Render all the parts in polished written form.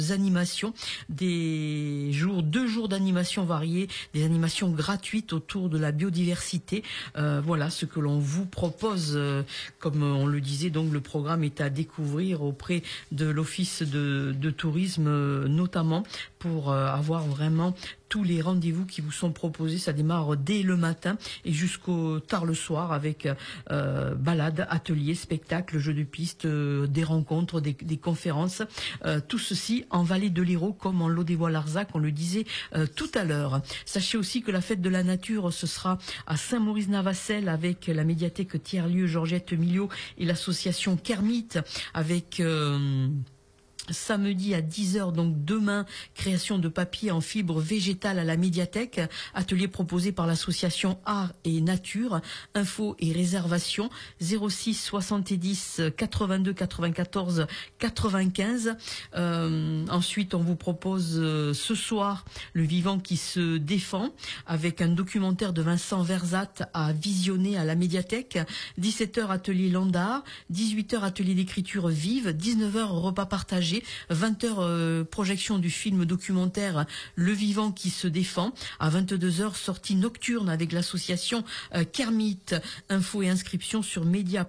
animations, deux jours d'animation variées, des animations gratuites autour de la biodiversité. Voilà ce que l'on vous propose. Comme on le disait, donc le programme est à découvrir auprès de l'Office de tourisme notamment, pour avoir vraiment tous les rendez-vous qui vous sont proposés. Ça démarre dès le matin et jusqu'au tard le soir, avec balades, ateliers, spectacles, jeux de piste, des rencontres, des conférences. Tout ceci en vallée de l'Hérault, comme en Lot-des-Bois-Larzac, on le disait tout à l'heure. Sachez aussi que la fête de la nature, ce sera à Saint-Maurice-Navassel, avec la médiathèque Tiers-Lieu Georgette Miliot et l'association Kermit, avec... samedi à 10h, donc demain, création de papier en fibre végétale à la médiathèque, atelier proposé par l'association Art et Nature. Infos et réservations 06 70 82 94 95. Ensuite, on vous propose ce soir Le Vivant qui se défend, avec un documentaire de Vincent Verzat à visionner à la médiathèque. 17h atelier Landart, 18h atelier d'écriture vive, 19h repas partagé, 20h projection du film documentaire Le Vivant qui se défend. À 22h sortie nocturne avec l'association Kermit. Infos et inscriptions sur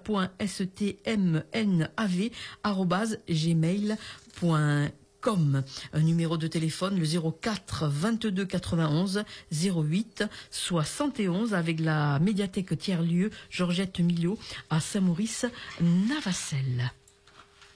media.stmnav@gmail.com. Un numéro de téléphone, le 04 22 91 08 71, avec la médiathèque Tiers-Lieu Georgette Miliot à Saint-Maurice-Navassel.